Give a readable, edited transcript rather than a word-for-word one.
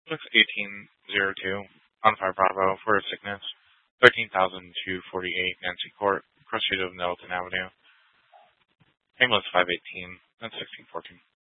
61802 on 5 Bravo for sickness. 13,248 Nancy Court, Cross Street of Nettleton Avenue. Ambulance 518 and 1614.